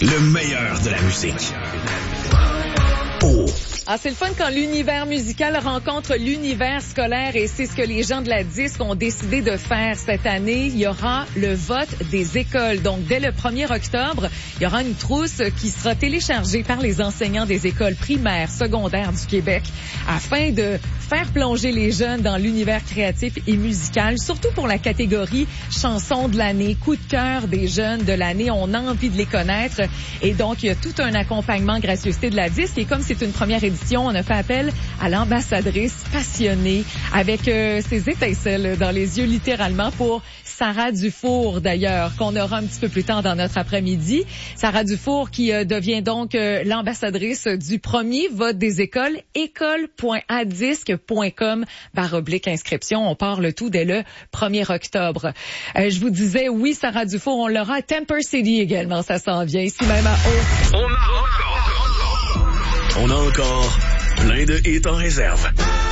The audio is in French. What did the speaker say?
Le meilleur de la musique. Oh. Ah, c'est le fun quand l'univers musical rencontre l'univers scolaire et c'est ce que les gens de la Disque ont décidé de faire cette année. Il y aura le vote des écoles. Donc, dès le 1er octobre, il y aura une trousse qui sera téléchargée par les enseignants des écoles primaires, secondaires du Québec afin de faire plonger les jeunes dans l'univers créatif et musical, surtout pour la catégorie chansons de l'année, coup de cœur des jeunes de l'année. On a envie de les connaître et donc, il y a tout un accompagnement gracieuseté de la Disque et comme c'est une première édition, on a fait appel à l'ambassadrice passionnée avec ses étincelles dans les yeux littéralement pour Sarah Dufour d'ailleurs, qu'on aura un petit peu plus tard dans notre après-midi. Sarah Dufour qui devient donc l'ambassadrice du premier vote des écoles, école.adisque.com/inscription. On part le tout dès le 1er octobre. Je vous disais, oui, Sarah Dufour, on l'aura à Temper City également, ça s'en vient, ici même à Haut. On a encore plein de hits en réserve.